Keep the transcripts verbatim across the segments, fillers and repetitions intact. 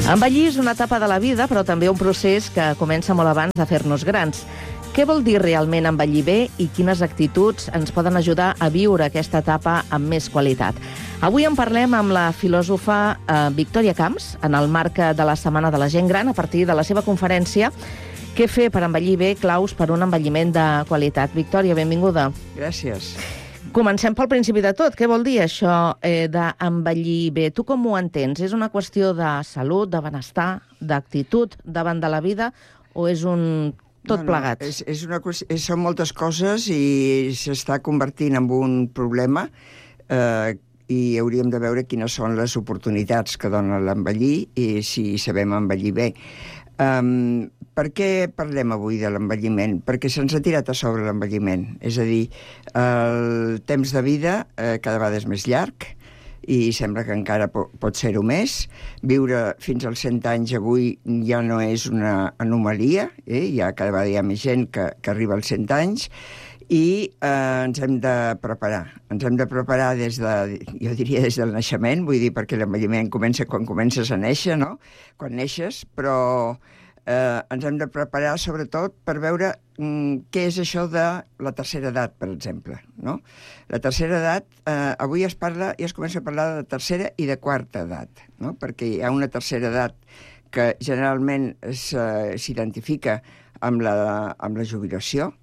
Envellir és una etapa de la vida, però també un procés que comença molt abans de fer-nos grans. Què vol dir realment envellir bé i quines actituds ens poden ajudar a viure aquesta etapa amb més qualitat? Avui en parlem amb la filòsofa eh, Victòria Camps, en el marc de la Setmana de la Gent Gran, a partir de la seva conferència Què fer per envellir bé? Claus per un envelliment de qualitat. Victòria, benvinguda. Gràcies. Comencem pel principi de tot. Què vol dir això eh, d'envellir bé? Tu com ho entens? És una qüestió de salut, de benestar, d'actitud davant de la vida, o és un tot no, no, plegat? És, és una, és, són moltes coses i s'està convertint en un problema eh, i hauríem de veure quines són les oportunitats que dona l'envellir i si sabem envellir bé. Um, per què parlem avui de l'envelliment? Perquè se'ns ha tirat a sobre l'envelliment. És a dir, el temps de vida eh, cada vegada és més llarg i sembla que encara po pot ser-ho més. Viure fins als cent anys avui ja no és una anomalia, eh? Ja cada vegada hi ha més gent que, que arriba als cent anys i eh, ens hem de preparar. Ens hem de preparar des de, jo diria des del naixement, vull dir, perquè l'envelliment comença quan comences a néixer, no? Quan neixes, però eh, ens hem de preparar sobretot per veure mm, què és això de la tercera edat, per exemple, no? La tercera edat, eh, avui es parla, i es comença a parlar de tercera i de quarta edat, no? Perquè hi ha una tercera edat que generalment s'identifica amb la, amb la jubilació.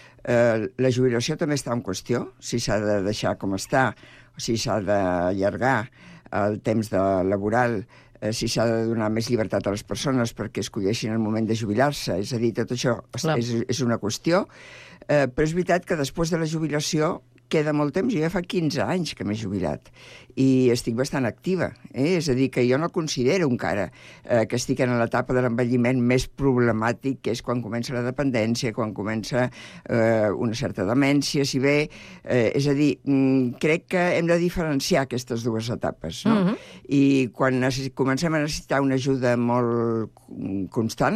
Eh, la jubilació també està en qüestió, si s'ha de deixar com està, o si s'ha d'allargar el temps de laboral, eh, si s'ha de donar més llibertat a les persones perquè escolleixin el moment de jubilar-se. És a dir, tot això és, és una qüestió, eh, però és veritat que després de la jubilació queda molt temps. Jo ja fa quinze anys que m'he jubilat i estic bastant activa. Eh? És a dir, que jo no considero encara eh, que estic en l'etapa de l'envelliment més problemàtic, que és quan comença la dependència, quan comença eh, una certa demència, si bé... Eh, és a dir, mm, crec que hem de diferenciar aquestes dues etapes, no? Mm-hmm. I quan comencem a necessitar una ajuda molt constant,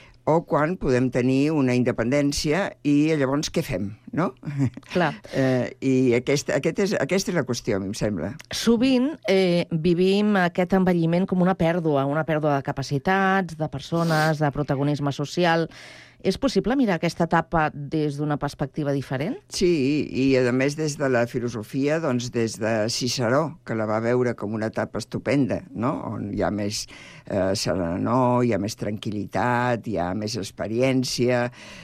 o quan podem tenir una independència i llavors què fem, no? Clar. Eh, I aquesta, aquest és, aquesta és la qüestió, a mi em sembla. Sovint eh, vivim aquest envelliment com una pèrdua, una pèrdua de capacitats, de persones, de protagonisme social. És possible mirar aquesta etapa des d'una perspectiva diferent? Sí, i a més des de la filosofia, doncs des de Ciceró, que la va veure com una etapa estupenda, no? On hi ha més eh, serenor, hi ha més tranquil·litat, hi ha més experiència,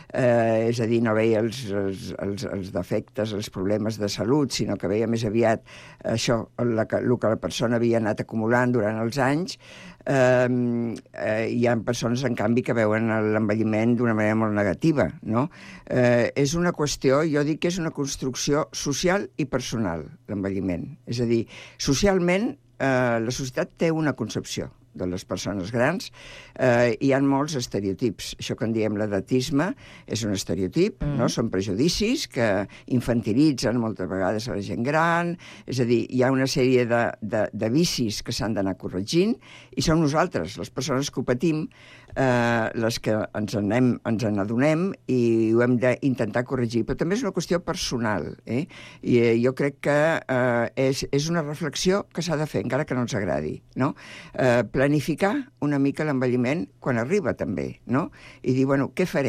eh, és a dir, no veia els, els, els, els defectes, els problemes de salut, sinó que veia més aviat això, el, el que la persona havia anat acumulant durant els anys. Eh, eh, hi ha persones, en canvi, que veuen l'envelliment d'una manera molt negativa, no? Eh, és una qüestió, jo dic que és una construcció social i personal, l'envelliment. És a dir, socialment, eh, la societat té una concepció de les persones grans, eh, hi ha molts estereotips. Això que en diem l'edatisme és un estereotip, mm. no? Són prejudicis que infantilitzen moltes vegades a la gent gran, és a dir, hi ha una sèrie de, de, de vicis que s'han d'anar corregint i som nosaltres, les persones que ho patim, eh, les que ens anem, ens n'adonem i ho hem d'intentar corregir. Però també és una qüestió personal, eh? I eh, jo crec que eh, és, és una reflexió que s'ha de fer, encara que no ens agradi, no? Eh, planificar una mica l'envelliment quan arriba, també, no? I dir, bueno, què faré?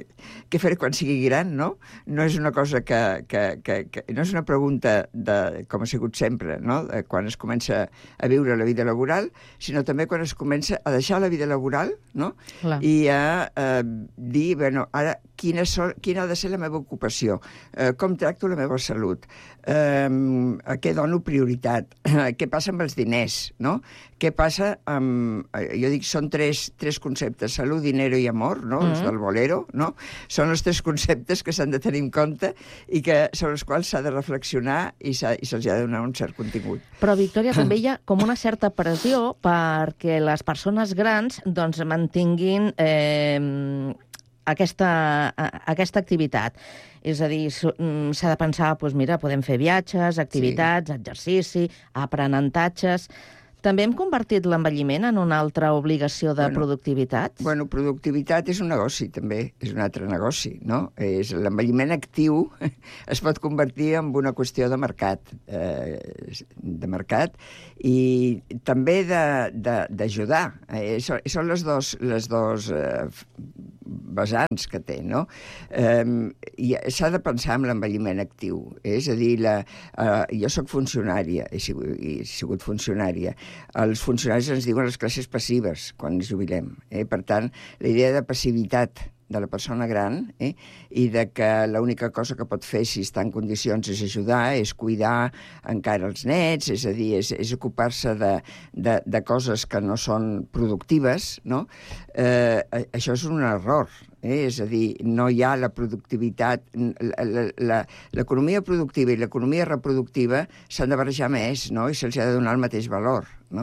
Què faré quan sigui gran, no? No és una cosa que... que, que, que no és una pregunta de, com ha sigut sempre, no? De quan es comença a viure la vida laboral, sinó també quan es comença a deixar la vida laboral, no? Clar. I a eh, dir, bueno, ara, quina, so, quina ha de ser la meva ocupació? Eh, com tracto la meva salut? Eh, a què dono prioritat? Què passa amb els diners, no? Què passa amb... Jo dic, són tres, tres conceptes, salut, dinero i amor, no? Mm-hmm. Els del bolero, no? Són els tres conceptes que s'han de tenir en compte i que, sobre els quals s'ha de reflexionar i se'ls ha de donar un cert contingut. Però, Victòria, també hi ha com una certa pressió perquè les persones grans doncs, mantinguin eh, aquesta, aquesta activitat. És a dir, s'ha de pensar, doncs mira, podem fer viatges, activitats, sí. exercici, aprenentatges... També hem convertit l'envelliment en una altra obligació de Bueno, productivitat? Bueno, productivitat és un negoci, també. És un altre negoci, no? És l'envelliment actiu es pot convertir en una qüestió de mercat, eh, de mercat i també d'ajudar. Eh, són, són les dos, les dos eh, vessants que té, no? Eh, i s'ha de pensar en l'envelliment actiu. Eh? És a dir, la, eh, jo sóc funcionària, he sigut, he sigut funcionària. Els funcionaris ens diuen les classes passives quan ens jubilem. Eh? Per tant, la idea de passivitat de la persona gran eh? i de que l'única cosa que pot fer si està en condicions és ajudar, és cuidar encara els nets, és a dir, és, és ocupar-se de, de, de coses que no són productives, no? Eh, això és un error. Eh? És a dir, no hi ha la productivitat... L'economia productiva i l'economia reproductiva s'han de barrejar més, no? I se'ls ha de donar el mateix valor. No?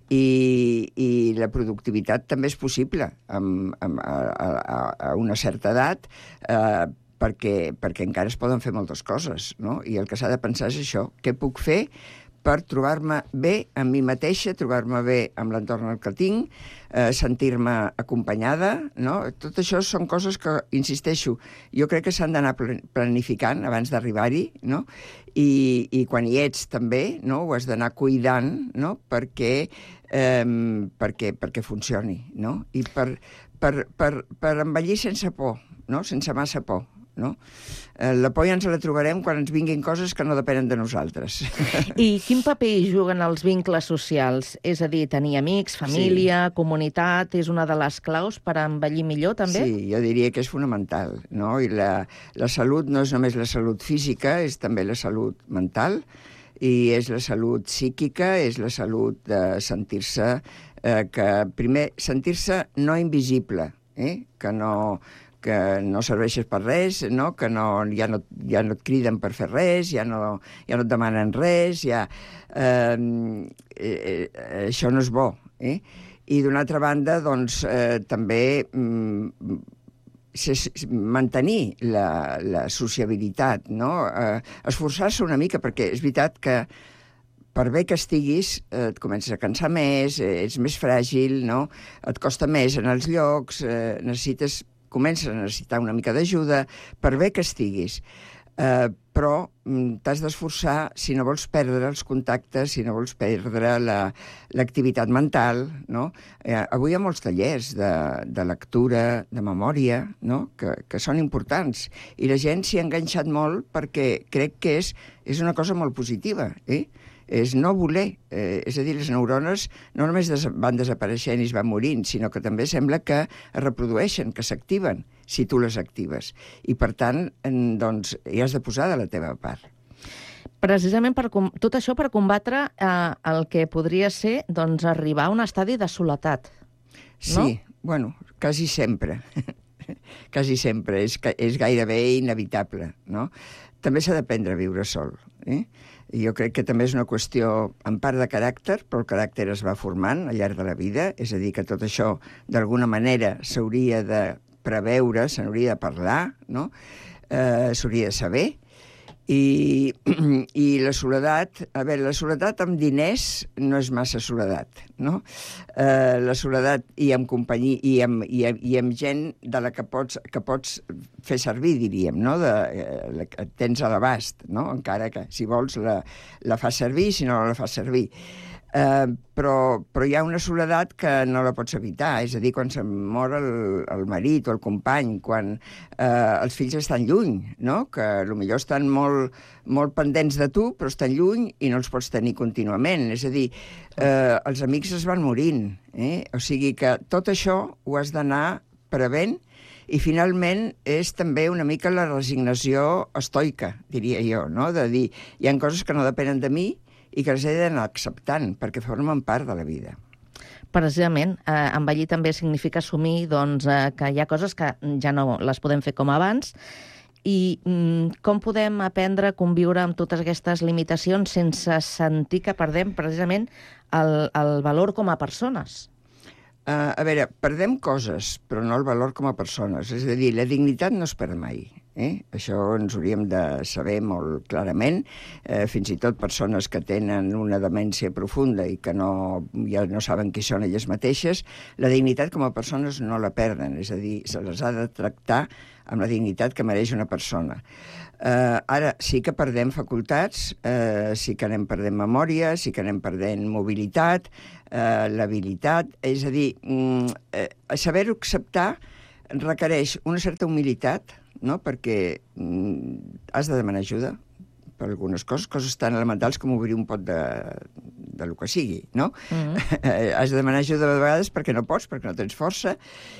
I, i la productivitat també és possible amb, amb, a, a, a una certa edat eh, perquè, perquè encara es poden fer moltes coses, no? I el que s'ha de pensar és això, què puc fer per trobar-me bé amb mi mateixa, trobar-me bé amb l'entorn que tinc, eh, sentir-me acompanyada, no? Tot això són coses que, insisteixo, jo crec que s'han d'anar planificant abans d'arribar-hi, no? I, i quan hi ets també, no? Ho has d'anar cuidant, no? Perquè, eh, perquè, perquè funcioni, no? I per, per, per, per envellir sense por, no? Sense massa por. No? Eh, la por ja ens la trobarem quan ens vinguin coses que no depenen de nosaltres. I quin paper hi juguen els vincles socials? És a dir, tenir amics, família, sí. comunitat, és una de les claus per envellir millor, també? Sí, jo diria que és fonamental, no? I la, la salut no és només la salut física, és també la salut mental, i és la salut psíquica, és la salut de sentir-se, eh, que primer, sentir-se no invisible, eh? que no... que no serveixes per res, no? Que no, ja, no, ja no et criden per fer res, ja no, ja no et demanen res, ja... Eh, eh, això no és bo. Eh? I d'una altra banda, doncs, eh, també mm, mantenir la, la sociabilitat, no? Eh, esforçar-se una mica, perquè és veritat que per bé que estiguis, eh, et comences a cansar més, eh, ets més fràgil, no? Et costa més en els llocs, eh, necessites... comences a necessitar una mica d'ajuda, per bé que estiguis. Eh, però mm, t'has d'esforçar si no vols perdre els contactes, si no vols perdre l'activitat la, mental, no? Eh, avui hi ha molts tallers de, de lectura, de memòria, no? que, que són importants. I la gent s'hi ha enganxat molt perquè crec que és, és una cosa molt positiva, eh? És no voler, eh, és a dir, les neurones no només des van desapareixent i es van morint, sinó que també sembla que es reprodueixen, que s'activen, si tu les actives. I, per tant, en, doncs, hi has de posar de la teva part. Precisament per tot això per combatre eh, el que podria ser doncs, arribar a un estadi de soledat, no? Sí, bueno, quasi sempre. quasi sempre. És, és gairebé inevitable, no? També s'ha d'aprendre a viure sol, eh? Jo crec que també és una qüestió, en part de caràcter, però el caràcter es va formant al llarg de la vida, és a dir, que tot això, d'alguna manera, s'hauria de preveure, se n'hauria de parlar, no? Eh, s'hauria de saber. I, I la soledat, a veure, la soledat amb diners no és massa soledat, no? Eh, la soledat i amb companyia, i amb, i, amb, i amb gent de la que pots, que pots fer servir, diríem, no? De, eh, que tens a l'abast, no? Encara que, si vols, la, la fas servir, si no, no la fas servir. Uh, però, però hi ha una soledat que no la pots evitar, és a dir, quan se'n mor el, el marit o el company, quan uh, els fills estan lluny, no? Que potser estan molt, molt pendents de tu, però estan lluny i no els pots tenir contínuament. És a dir, uh, els amics es van morint, eh? O sigui que tot això ho has d'anar prevent. I finalment és també una mica la resignació estoica, diria jo, no? De dir, hi ha coses que no depenen de mi i que les he d'anar acceptant, perquè formen part de la vida. Precisament, eh, envellir també significa assumir doncs, eh, que hi ha coses que ja no les podem fer com abans, i mm, com podem aprendre a conviure amb totes aquestes limitacions sense sentir que perdem precisament el, el valor com a persones? Uh, a veure, perdem coses, però no el valor com a persones. És a dir, la dignitat no es perd mai. Eh? Això ens hauríem de saber molt clarament. Eh, fins i tot persones que tenen una demència profunda i que no, ja no saben qui són elles mateixes, la dignitat com a persones no la perden, és a dir, se les ha de tractar amb la dignitat que mereix una persona. Eh, ara, sí que perdem facultats, eh, sí que anem perdent memòria, sí que anem perdent mobilitat, eh, l'habilitat, és a dir, mm, eh, saber-ho acceptar requereix una certa humilitat, no? Perquè mm, has de demanar ajuda per algunes coses, coses tan elementals com obrir un pot de, de lo que sigui, no? Mm-hmm. Has de demanar ajuda de vegades perquè no pots, perquè no tens força,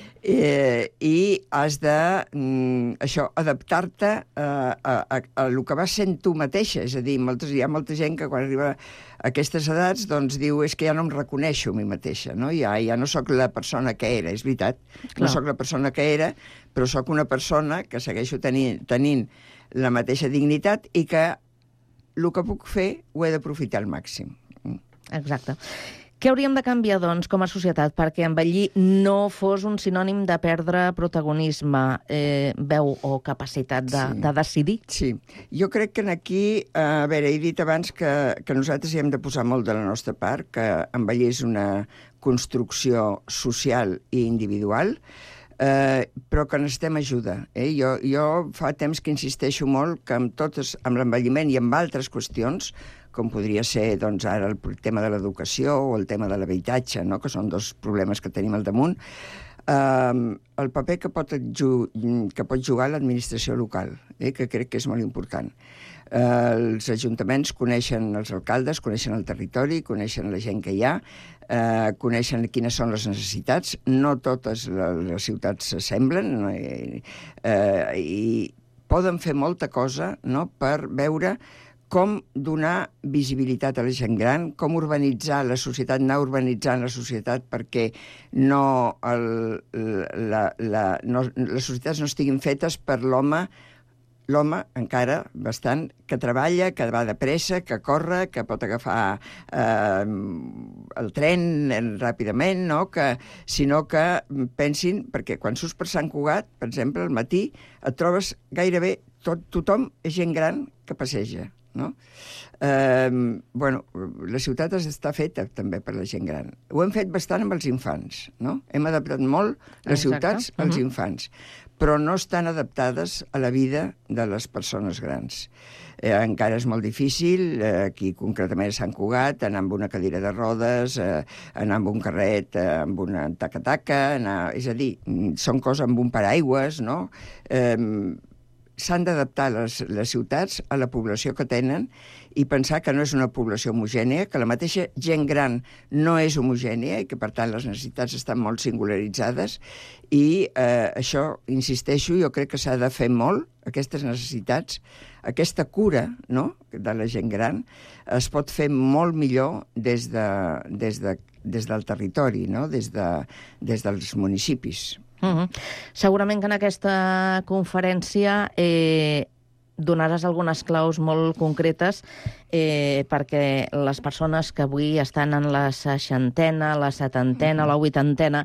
eh, i has de, mm, això, adaptar-te a, a, a, a lo que vas sent tu mateixa, és a dir, moltes, hi ha molta gent que quan arriba a aquestes edats doncs diu, és que ja no em reconeixo a mi mateixa, no? Ja, ja no sóc la persona que era, és veritat, Clar. no sóc la persona que era, però sóc una persona que segueixo tenint, tenint la mateixa dignitat i que el que puc fer ho he d'aprofitar al màxim. Exacte. Què hauríem de canviar, doncs, com a societat perquè envellir no fos un sinònim de perdre protagonisme, eh, veu o capacitat de, sí. de decidir? Sí. Jo crec que aquí, eh, a veure, he dit abans que, que nosaltres hi hem de posar molt de la nostra part, que envellir és una construcció social i individual, Eh, però que necessitem ajuda. Eh? Jo, jo fa temps que insisteixo molt que amb totes, amb l'envelliment i amb altres qüestions, com podria ser doncs, ara el tema de l'educació o el tema de l'habitatge, no? Que són dos problemes que tenim al damunt, eh, el paper que pot, que pot jugar l'administració local, eh? Que crec que és molt important. Eh, els ajuntaments coneixen els alcaldes, coneixen el territori, coneixen la gent que hi ha, eh, coneixen quines són les necessitats. No totes les, les ciutats s'assemblen eh, eh, i poden fer molta cosa, no?, per veure com donar visibilitat a la gent gran, com urbanitzar la societat, anar urbanitzant la societat perquè no, el, la, la, no, les societats no estiguin fetes per l'home l'home encara bastant que treballa, que va de pressa, que corre, que pot agafar eh, el tren ràpidament, no? Que, sinó que pensin, perquè quan surts per Sant Cugat, per exemple, al matí, et trobes gairebé tot, tothom és gent gran que passeja, no? Eh, bueno, la ciutat està feta també per la gent gran. Ho hem fet bastant amb els infants, no? Hem adaptat molt les Exacte. ciutats als uh-huh. infants, però no estan adaptades a la vida de les persones grans. Eh, encara és molt difícil, eh, aquí concretament a Sant Cugat, anar amb una cadira de rodes, eh, anar amb un carret, eh, amb una taca-taca, anar... és a dir, són coses amb un paraigües, no? Eh, s'han d'adaptar les, les ciutats a la població que tenen i pensar que no és una població homogènia, que la mateixa gent gran no és homogènia i que, per tant, les necessitats estan molt singularitzades i eh, això, insisteixo, jo crec que s'ha de fer molt, aquestes necessitats, aquesta cura, no?, de la gent gran, es pot fer molt millor des, de, des, de, des del territori, no?, des, de, des dels municipis. Uh-huh. Segurament que en aquesta conferència eh, donaràs algunes claus molt concretes eh, perquè les persones que avui estan en la seixantena, la setantena, la vuitantena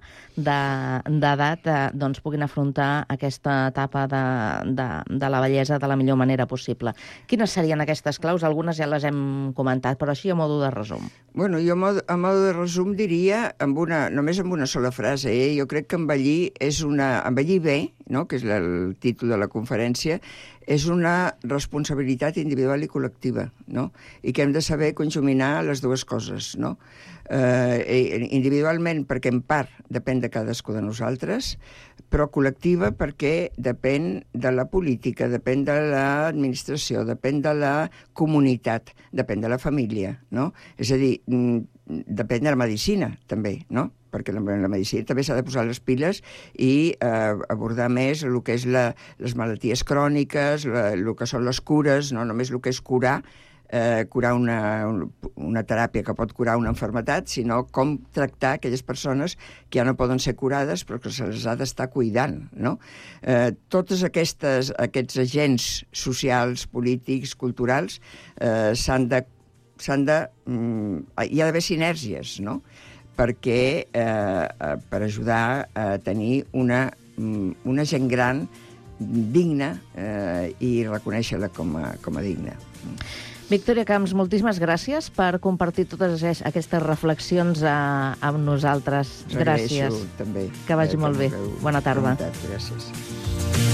d'edat de, eh, doncs puguin afrontar aquesta etapa de, de, de la bellesa de la millor manera possible. Quines serien aquestes claus? Algunes ja les hem comentat, però així a modo de resum. Bueno, jo a modo, a modo de resum diria, amb una, només amb una sola frase, eh? Jo crec que envellir és una... envellir bé, no?, que és la, el títol de la conferència, és una responsabilitat individual i col·lectiva, no? I que hem de saber conjuminar les dues coses, no? Eh, individualment, perquè en part depèn de cadascú de nosaltres, però col·lectiva perquè depèn de la política, depèn de l'administració, depèn de la comunitat, depèn de la família, no? És a dir, depèn de la medicina, també, no? Perquè la, la medicina també s'ha de posar les piles i eh, abordar més el que és la, les malalties cròniques, la, el que són les cures, no només el que és curar, eh, curar una, una teràpia que pot curar una malaltia, sinó com tractar aquelles persones que ja no poden ser curades però que se les ha d'estar cuidant, no? Eh, totes aquestes, aquests agents socials, polítics, culturals, eh, s'han de... s'han de mm, hi ha d'haver sinergies, no?, perquè eh, per ajudar a tenir una, una gent gran digna eh, i reconèixer-la com a, com a digna. Victòria Camps, moltíssimes gràcies per compartir totes aquestes reflexions a, amb nosaltres. Gràcies. També. Que vagi eh, molt bé. Bona Bona tarda. Gràcies.